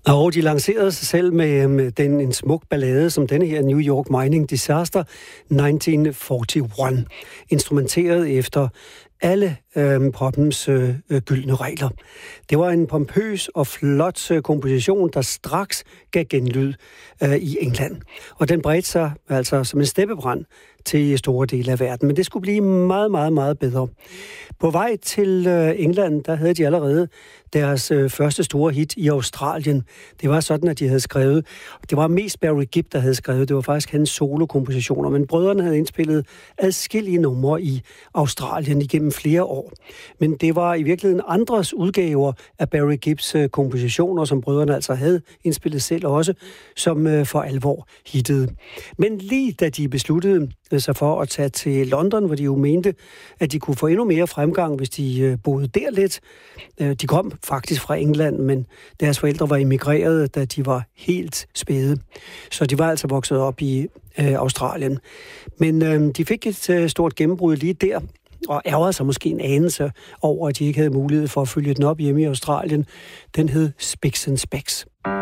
Og de lancerede sig selv med en smuk ballade som denne her, New York Mining Disaster 1941, instrumenteret efter alle poppens gyldne regler. Det var en pompøs og flot komposition, der straks gav genlyd i England. Og den bredte sig altså som en steppebrand til store dele af verden. Men det skulle blive meget, meget, meget bedre. På vej til England, der havde de allerede deres første store hit i Australien. Det var sådan, at de havde skrevet, det var mest Barry Gibb, der havde skrevet, det var faktisk hans solokompositioner, men brødrene havde indspillet adskillige numre i Australien igennem flere år. Men det var i virkeligheden andres udgaver af Barry Gibbs kompositioner, som brødrene altså havde indspillet selv også, som for alvor hittede. Men lige da de besluttede sig for at tage til London, hvor de jo mente, at de kunne få endnu mere fremgang, hvis de boede der lidt. De kom faktisk fra England, men deres forældre var emigreret, da de var helt spæde. Så de var altså vokset op i Australien. Men de fik et stort gennembrud lige der, og ærgerede sig måske en anelse over, at de ikke havde mulighed for at følge den op hjemme i Australien. Den hed Spicks and Specks.